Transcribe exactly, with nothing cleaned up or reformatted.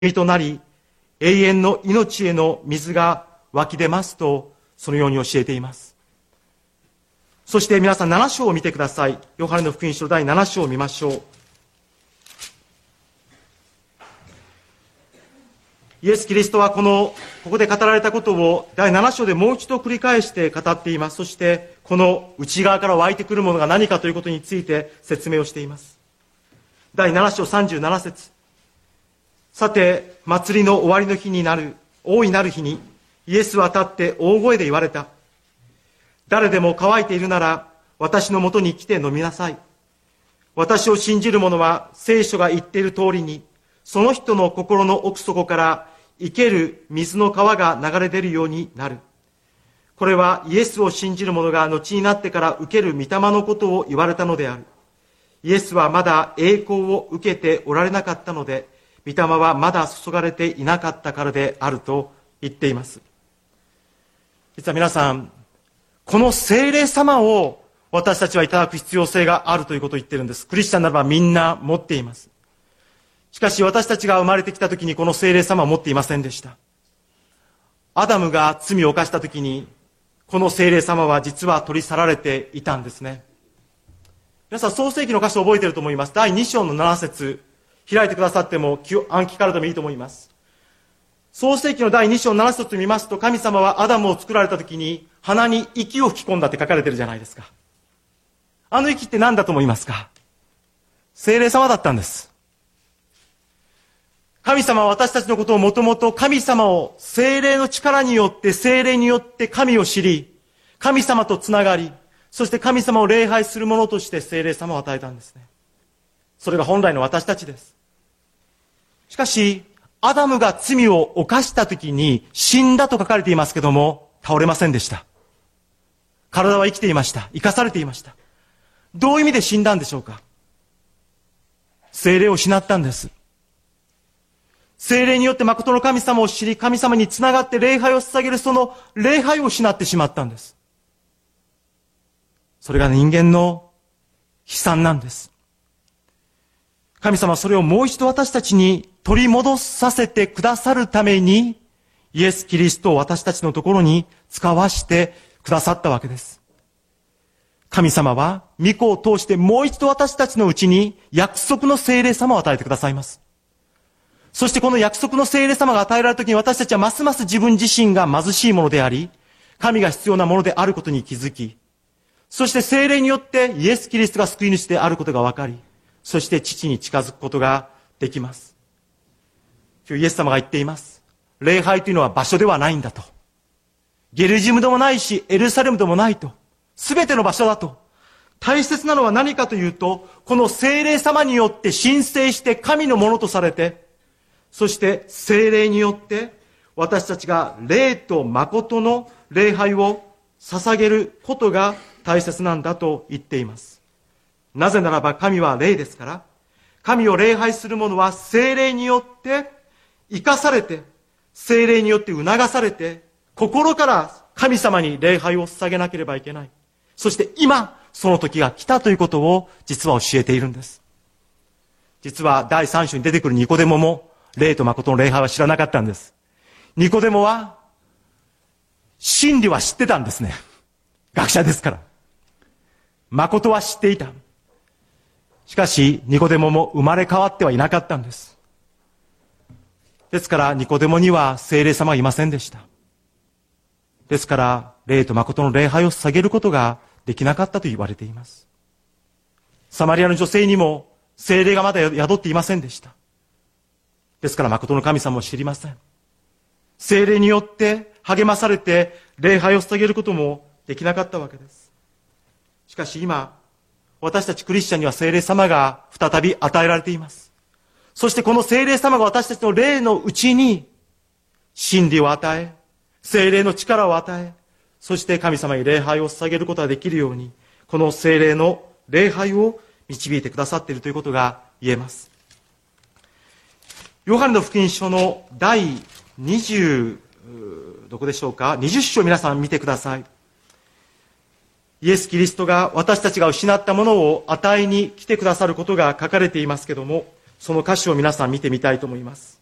身となり、永遠の命への水が湧き出ますと、そのように教えています。そして皆さんなな章を見てください。ヨハネの福音書だいなな章を見ましょう。イエス・キリストはこの、ここで語られたことをだいなな章でもう一度繰り返して語っています。そしてこの内側から湧いてくるものが何かということについて説明をしています。だいなな章さんじゅうなな節。さて、祭りの終わりの日になる、大いなる日に、イエスは立って大声で言われた。誰でも乾いているなら、私のもとに来て飲みなさい。私を信じる者は聖書が言っている通りに、その人の心の奥底から生ける水の川が流れ出るようになる。これはイエスを信じる者が後になってから受ける御霊のことを言われたのである。イエスはまだ栄光を受けておられなかったので、御霊はまだ注がれていなかったからであると言っています。実は皆さん、この聖霊様を私たちはいただく必要性があるということを言っているんです。クリスチャンならばみんな持っています。しかし私たちが生まれてきたときにこの聖霊様を持っていませんでした。アダムが罪を犯したときに、この聖霊様は実は取り去られていたんですね。皆さん創世記の箇所を覚えていると思います。だいに章のなな節、開いてくださっても暗記からでもいいと思います。創世記のだいに章のなな節を見ますと、神様はアダムを作られたときに鼻に息を吹き込んだって書かれているじゃないですか。あの息って何だと思いますか？聖霊様だったんです。神様は私たちのことをもともと神様を聖霊の力によって聖霊によって神を知り、神様とつながり、そして神様を礼拝する者として聖霊様を与えたんですね。それが本来の私たちです。しかし、アダムが罪を犯したときに死んだと書かれていますけども、倒れませんでした。体は生きていました。生かされていました。どういう意味で死んだんでしょうか？聖霊を失ったんです。聖霊によって誠の神様を知り、神様につながって礼拝を捧げるその礼拝を失ってしまったんです。それが人間の悲惨なんです。神様はそれをもう一度私たちに取り戻させてくださるために、イエス・キリストを私たちのところに使わしてくださったわけです。神様は御子を通してもう一度私たちのうちに約束の聖霊様を与えてくださいます。そしてこの約束の聖霊様が与えられるときに私たちはますます自分自身が貧しいものであり、神が必要なものであることに気づき、そして聖霊によってイエス・キリストが救い主であることが分かり、そして父に近づくことができます。今日イエス様が言っています。礼拝というのは場所ではないんだと。ゲルジムでもないし、エルサレムでもないと。すべての場所だと。大切なのは何かというと、この聖霊様によって神聖して神のものとされて、そして聖霊によって私たちが霊と誠の礼拝を捧げることが大切なんだと言っています。なぜならば神は霊ですから、神を礼拝する者は聖霊によって生かされて、聖霊によって促されて、心から神様に礼拝を捧げなければいけない。そして今、その時が来たということを実は教えているんです。実はだいさん章に出てくるニコデモも、霊と誠の礼拝は知らなかったんです。ニコデモは、真理は知ってたんですね。学者ですから。誠は知っていた。しかし、ニコデモも生まれ変わってはいなかったんです。ですから、ニコデモには聖霊様はいませんでした。ですから、霊と誠の礼拝を捧げることができなかったと言われています。サマリアの女性にも聖霊がまだ宿っていませんでした。ですから誠の神様を知りません。聖霊によって励まされて礼拝を捧げることもできなかったわけです。しかし今、私たちクリスチャンには聖霊様が再び与えられています。そしてこの聖霊様が私たちの霊のうちに真理を与え、聖霊の力を与え、そして神様に礼拝を捧げることができるように、この聖霊の礼拝を導いてくださっているということが言えます。ヨハネの福音書の第にじゅう、どこでしょうか、にじゅう章を皆さん見てください。イエス・キリストが私たちが失ったものを与えに来てくださることが書かれていますけども、その箇所を皆さん見てみたいと思います。